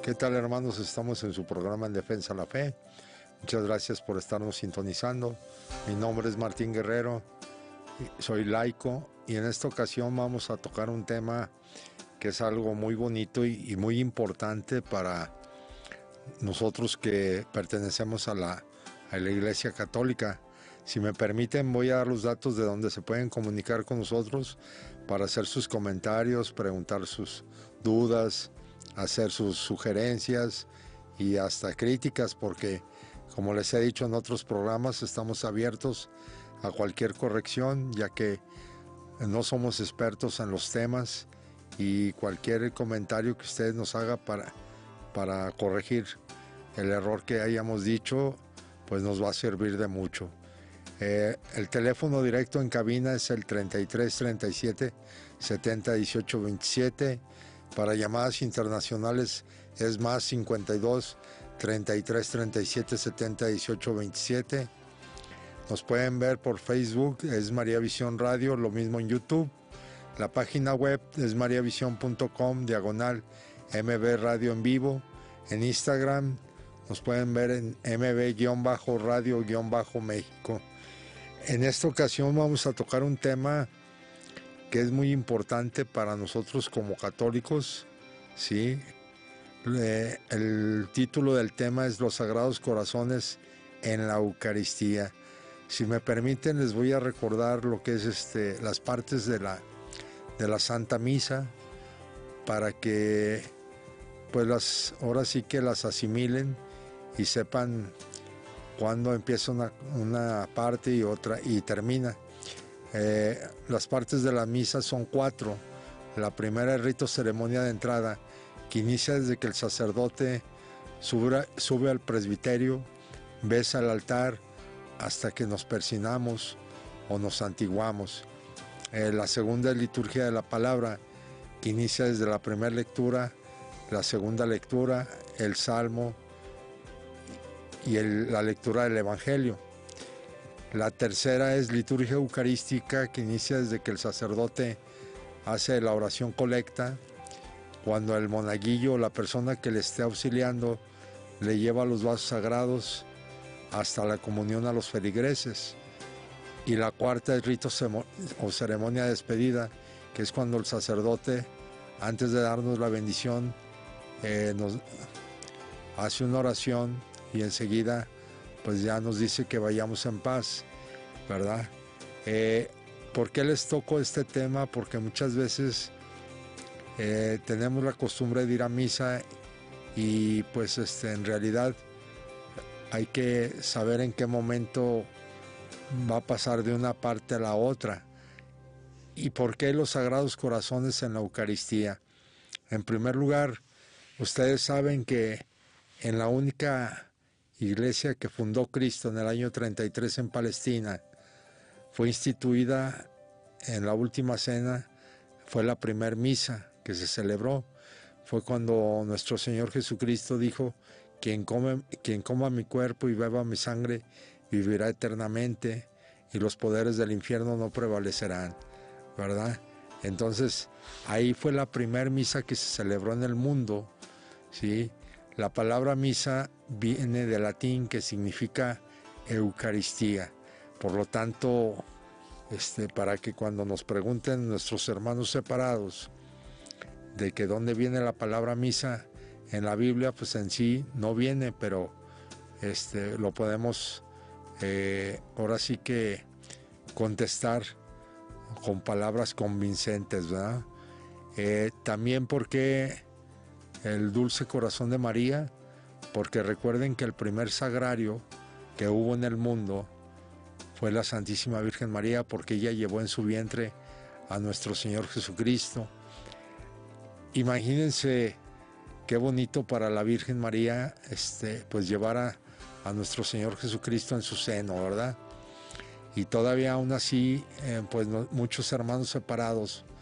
¿Qué tal, hermanos? Estamos en su programa En Defensa de la Fe. Muchas gracias por estarnos sintonizando. Mi nombre es Martín Guerrero, soy laico y en esta ocasión vamos a tocar un tema que es algo muy bonito y muy importante para nosotros que pertenecemos a la Iglesia Católica. Si me permiten, voy a dar los datos de donde se pueden comunicar con nosotros para hacer sus comentarios, preguntar sus dudas, hacer sus sugerencias y hasta críticas, porque como les he dicho en otros programas, estamos abiertos a cualquier corrección, ya que no somos expertos en los temas, y cualquier comentario que ustedes nos haga para corregir el error que hayamos dicho, pues nos va a servir de mucho. El teléfono directo en cabina es el 33 37 70 18 27. Para llamadas internacionales es más 52 33 37 70 18 27. Nos pueden ver por Facebook, es María Visión Radio, lo mismo en YouTube. La página web es mariavision.com/MB Radio en vivo. En Instagram nos pueden ver en MB-Radio-México. En esta ocasión vamos a tocar un tema que es muy importante para nosotros como católicos, ¿sí? El título del tema es Los Sagrados Corazones en la Eucaristía. Si me permiten, les voy a recordar lo que es las partes de la Santa Misa, para que pues ahora sí que las asimilen y sepan cuándo empieza una parte y otra y termina. Las partes de la misa son 4. La primera es rito ceremonia de entrada, que inicia desde que el sacerdote sube al presbiterio, besa el altar hasta que nos persignamos o nos santiguamos. La segunda es liturgia de la palabra, que inicia desde la primera lectura, la segunda lectura, el salmo y la lectura del Evangelio. La tercera es liturgia eucarística, que inicia desde que el sacerdote hace la oración colecta, cuando el monaguillo o la persona que le esté auxiliando le lleva los vasos sagrados hasta la comunión a los feligreses. Y la cuarta es rito o ceremonia de despedida, que es cuando el sacerdote, antes de darnos la bendición, nos hace una oración y enseguida pues ya nos dice que vayamos en paz, ¿verdad? ¿Por qué les toco este tema? Porque muchas veces tenemos la costumbre de ir a misa y pues en realidad hay que saber en qué momento va a pasar de una parte a la otra. ¿Y por qué los Sagrados Corazones en la Eucaristía? En primer lugar, ustedes saben que en la única iglesia que fundó Cristo en el año 33 en Palestina, fue instituida en la última cena, fue la primer misa que se celebró. Fue cuando nuestro Señor Jesucristo dijo: quien coma mi cuerpo y beba mi sangre vivirá eternamente, y los poderes del infierno no prevalecerán, ¿verdad? Entonces, ahí fue la primer misa que se celebró en el mundo, ¿sí? La palabra misa viene del latín, que significa Eucaristía. Por lo tanto, para que cuando nos pregunten nuestros hermanos separados de que dónde viene la palabra misa en la Biblia, pues en sí no viene, pero lo podemos ahora sí que contestar con palabras convincentes, ¿verdad? También porque el dulce corazón de María, porque recuerden que el primer sagrario que hubo en el mundo fue la Santísima Virgen María, porque ella llevó en su vientre a nuestro Señor Jesucristo. Imagínense qué bonito para la Virgen María pues llevar a nuestro Señor Jesucristo en su seno, ¿verdad? Y todavía aún así, pues muchos hermanos separados